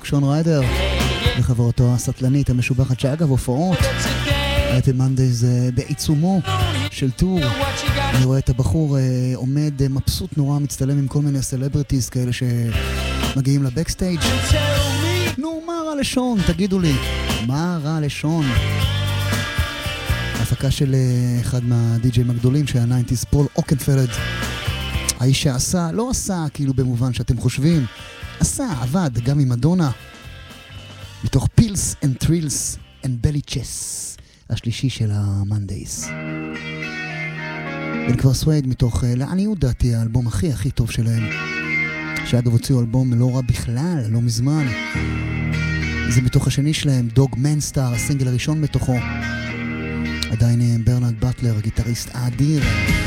שון ריידר וחברותו הסטלנית המשובחת, שאגב הופעות הייתם מנדייז בעיצומו של טור. אני רואה את הבחור עומד מבסוט נורא, מצטלם עם כל מיני סלבריטיז כאלה שמגיעים לבקסטייג'. נו, מה רע לשון? תגידו לי, מה רע לשון? הפקה של אחד מהדי-ג'ים הגדולים שהיה 90s, פול אוקנפלד. האיש שעשה, לא עשה כאילו במובן שאתם חושבים, עשה, עבד גם עם מדונה, מתוך פילס אנד טרילס אנד בלי צ'ס, השלישי של המנדייס. וכבר סווייד מתוך, לעניות דעתי, האלבום הכי טוב שלהם, שאגב הוציאו אלבום לא רע בכלל, לא מזמן. זה מתוך השני שלהם, דוג מנסטאר, הסינגל הראשון בתוכו. עדיין ברנרד בטלר, גיטריסט אדיר.